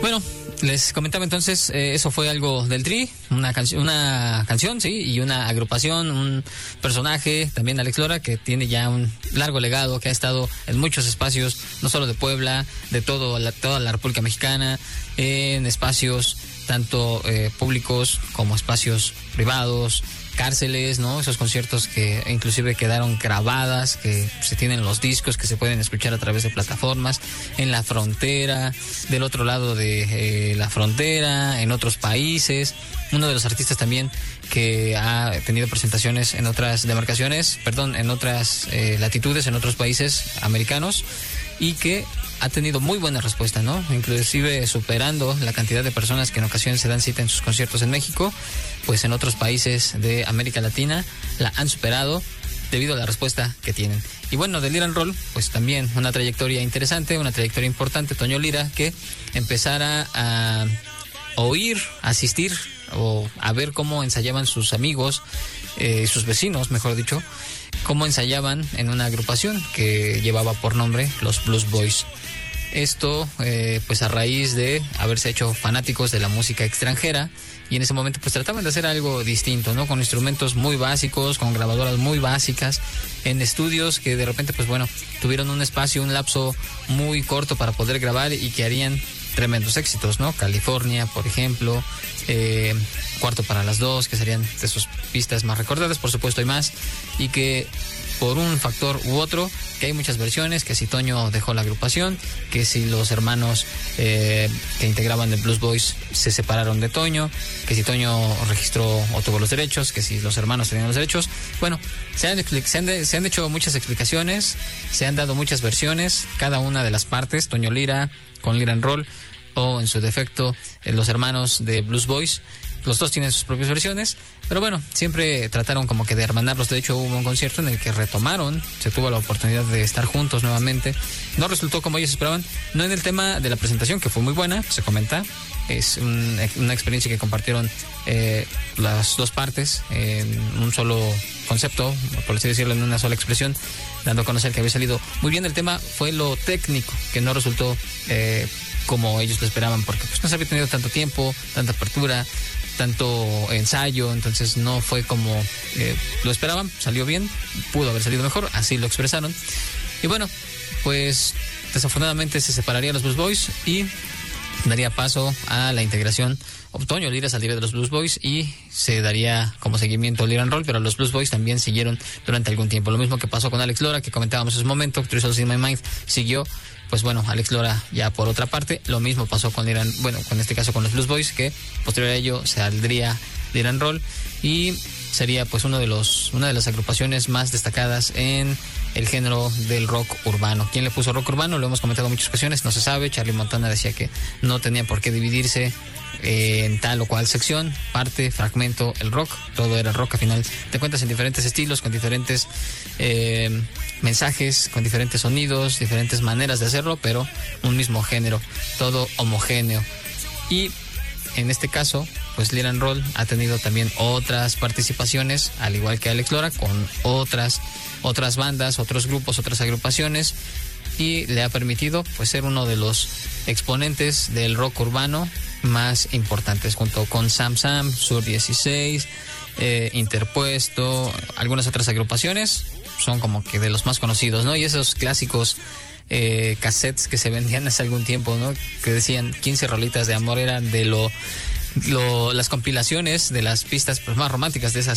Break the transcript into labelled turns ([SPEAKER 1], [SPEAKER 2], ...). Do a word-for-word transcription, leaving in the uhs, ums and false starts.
[SPEAKER 1] Bueno, les comentaba entonces, eh, eso fue algo del Tri, una, canción, una canción, sí, y una agrupación, un personaje, también Alex Lora, que tiene ya un largo legado, que ha estado en muchos espacios, no solo de Puebla, de todo la, toda la República Mexicana, en espacios tanto eh, públicos como espacios privados, cárceles, ¿no? Esos conciertos que inclusive quedaron grabadas, que se tienen los discos, que se pueden escuchar a través de plataformas, en la frontera, del otro lado de eh, la frontera, en otros países. Uno de los artistas también que ha tenido presentaciones en otras demarcaciones, perdón, en otras eh, latitudes, en otros países americanos, y que ha tenido muy buena respuesta, ¿no? Inclusive superando la cantidad de personas que en ocasiones se dan cita en sus conciertos en México, pues en otros países de América Latina la han superado debido a la respuesta que tienen. Y bueno, de Lira and Roll, pues también una trayectoria interesante, una trayectoria importante, Toño Lira, que empezara a oír, asistir o a ver cómo ensayaban sus amigos, eh, sus vecinos, mejor dicho, cómo ensayaban en una agrupación que llevaba por nombre los Blues Boys. Esto, eh, pues a raíz de haberse hecho fanáticos de la música extranjera, y en ese momento pues trataban de hacer algo distinto, ¿no? Con instrumentos muy básicos, con grabadoras muy básicas, en estudios que de repente pues bueno, tuvieron un espacio, un lapso muy corto para poder grabar y que harían tremendos éxitos, ¿no? California, por ejemplo, eh, Cuarto para las Dos, que serían de sus pistas más recordadas, por supuesto hay más, y que por un factor u otro, que hay muchas versiones, que si Toño dejó la agrupación, que si los hermanos eh, que integraban el Blues Boys se separaron de Toño, que si Toño registró o tuvo los derechos, que si los hermanos tenían los derechos. Bueno, se han, se han, de, se han hecho muchas explicaciones, se han dado muchas versiones, cada una de las partes, Toño Lira con Lira and Roll, o en su defecto eh, los hermanos de Blues Boys. Los dos tienen sus propias versiones, pero bueno, siempre trataron como que de hermanarlos. De hecho, hubo un concierto en el que retomaron, se tuvo la oportunidad de estar juntos nuevamente. No resultó como ellos esperaban, no en el tema de la presentación, que fue muy buena, se comenta. Es un, una experiencia que compartieron eh, las dos partes en un solo concepto, por así decirlo, en una sola expresión, dando a conocer que había salido muy bien. El tema fue lo técnico, que no resultó eh, como ellos lo esperaban, porque pues no se había tenido tanto tiempo, tanta apertura, tanto ensayo, entonces no fue como eh, lo esperaban. Salió bien, pudo haber salido mejor, así lo expresaron. Y bueno, pues desafortunadamente se separarían los Blues Boys y daría paso a la integración. Toño Lira saldría de los Blues Boys y se daría como seguimiento Lira and Roll, pero los Blues Boys también siguieron durante algún tiempo. Lo mismo que pasó con Alex Lora, que comentábamos en ese momento, Three Souls in My Mind siguió. Pues bueno, Alex Lora ya por otra parte. Lo mismo pasó con Lira, bueno, con este caso con los Blues Boys, que posterior a ello saldría Lira and Roll y sería pues uno de los una de las agrupaciones más destacadas en el género del rock urbano. ¿Quién le puso rock urbano? Lo hemos comentado en muchas ocasiones, no se sabe. Charlie Montana decía que no tenía por qué dividirse eh, en tal o cual sección, parte, fragmento, el rock, todo era rock a final de cuentas, en diferentes estilos, con diferentes eh, mensajes, con diferentes sonidos, diferentes maneras de hacerlo, pero un mismo género, todo homogéneo. Y en este caso, pues Lira and Roll ha tenido también otras participaciones, al igual que Alex Lora, con otras otras bandas, otros grupos, otras agrupaciones, y le ha permitido pues ser uno de los exponentes del rock urbano más importantes, junto con Sam Sam, Sur dieciséis, eh, Interpuesto, algunas otras agrupaciones, son como que de los más conocidos, ¿no? Y esos clásicos eh, cassettes que se vendían hace algún tiempo, ¿no? Que decían quince rolitas de amor, eran de lo, lo las compilaciones de las pistas pues, más románticas de esas